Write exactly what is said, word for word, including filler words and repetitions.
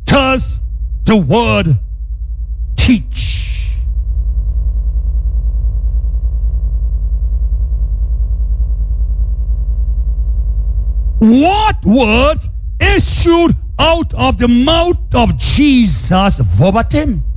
does the word teach? What words issued out of the mouth of Jesus verbatim?